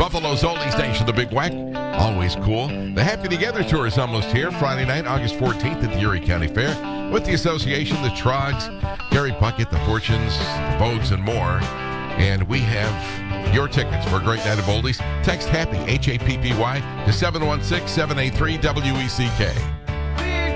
Buffalo's Oldie Station, the Big Whack. Always cool. The Happy Together Tour is almost here. Friday night, August 14th at the Erie County Fair with the association, the Trogs, Gary Puckett, the Fortunes, the Vogues, and more. And we have your tickets for a great night of oldies. Text HAPPY, Happy, to 716-783-WECK.